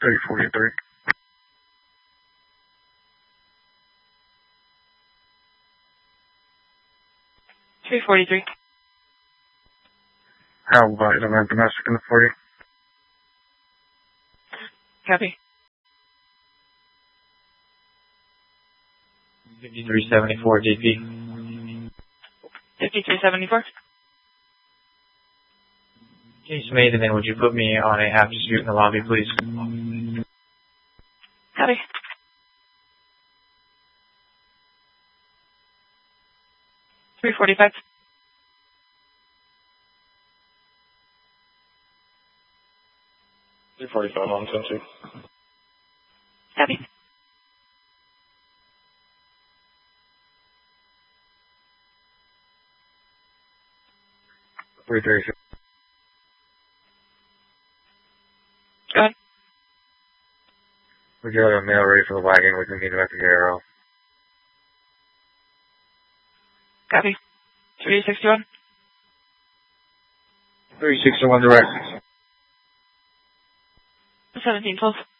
343. How about the domestic in the 40? Copy. 5374 JP. 5374. Case made, and then would you put me on a half dispute in the lobby, please? Copy. $345. $345 on 10-2. Copy. $336. Go ahead. Would you have a mail ready for the wagon? We can meet him at the arrow. Copy. 361. 361 direct. 1712.